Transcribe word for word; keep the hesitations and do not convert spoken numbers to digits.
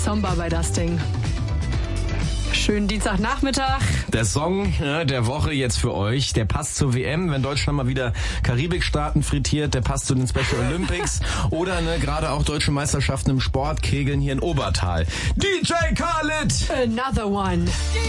Samba bei das Ding. Schönen Dienstagnachmittag. Der Song ja, der Woche jetzt für euch, der passt zur W M, wenn Deutschland mal wieder Karibikstaaten frittiert, der passt zu den Special Olympics oder ne, gerade auch deutsche Meisterschaften im Sport, Kegeln hier in Obertal. D J Khaled! Another one.